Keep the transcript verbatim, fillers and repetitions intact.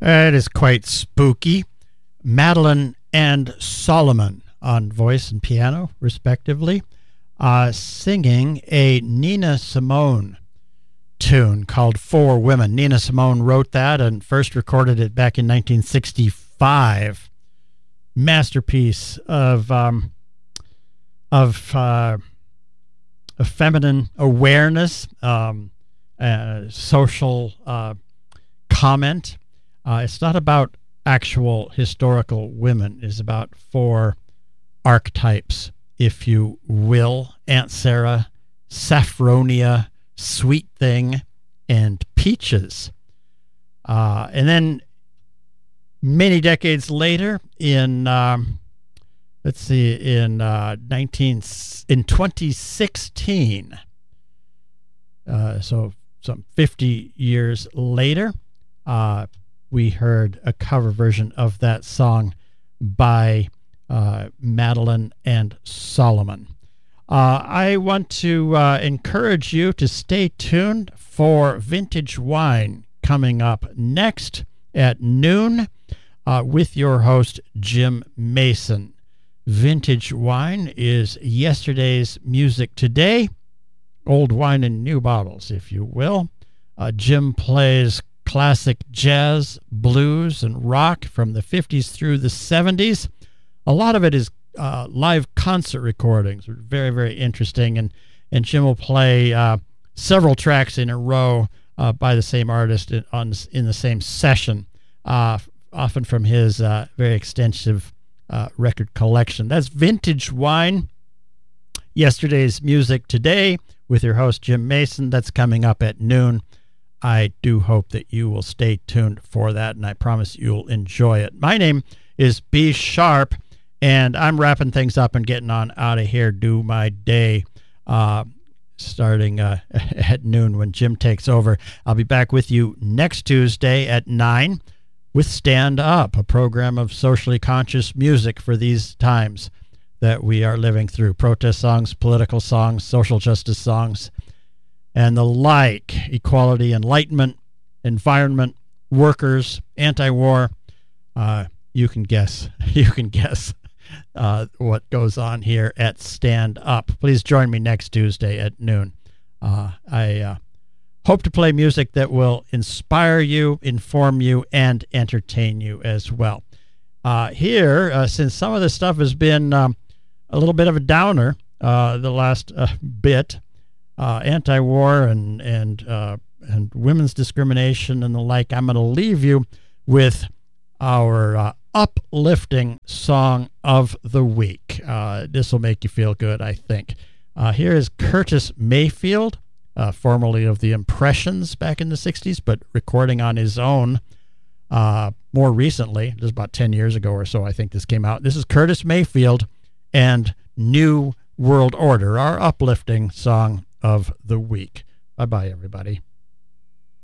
It is quite spooky. Madeline and Solomon on voice and piano, respectively, uh, singing a Nina Simone tune called For Women. Nina Simone wrote that and first recorded it back in nineteen sixty-five. Masterpiece of um, of, uh, of feminine awareness, um, uh, social uh, comment. Uh, it's not about actual historical women. It's about four archetypes, if you will. Aunt Sarah, Saffronia, Sweet Thing, and Peaches. Uh, and then many decades later, in um, let's see, in uh, nineteen in twenty sixteen, uh, so some fifty years later, uh, we heard a cover version of that song by uh, Madeline and Solomon. Uh, I want to uh, encourage you to stay tuned for Vintage Wine coming up next at noon uh, with your host, Jim Mason. Vintage Wine is yesterday's music today, old wine in new bottles, if you will. Uh, Jim plays classic jazz, blues, and rock from the fifties through the seventies. A lot of it is uh, live concert recordings. Very, very interesting. And, and Jim will play uh, several tracks in a row uh, by the same artist in, on, in the same session, uh, often from his uh, very extensive uh, record collection. That's Vintage Wine, yesterday's music today, with your host, Jim Mason. That's coming up at noon. I do hope that you will stay tuned for that, and I promise you'll enjoy it. My name is B Sharp, and I'm wrapping things up and getting on out of here. Do my day uh, starting uh, at noon when Jim takes over. I'll be back with you next Tuesday at nine with Stand Up, a program of socially conscious music for these times that we are living through. Protest songs, political songs, social justice songs, and the like. Equality, enlightenment, environment, workers, anti-war. Uh, you can guess. You can guess uh, what goes on here at Stand Up. Please join me next Tuesday at noon. Uh, I uh, hope to play music that will inspire you, inform you, and entertain you as well. Uh, here, uh, since some of this stuff has been um, a little bit of a downer uh, the last uh, bit, Uh, anti-war and and uh, and women's discrimination and the like, I'm going to leave you with our uh, uplifting song of the week. Uh, this will make you feel good, I think. Uh, here is Curtis Mayfield, uh, formerly of the Impressions back in the sixties, but recording on his own uh, more recently, just about ten years ago or so, I think this came out. This is Curtis Mayfield and New World Order, our uplifting song of the week. Bye-bye, everybody.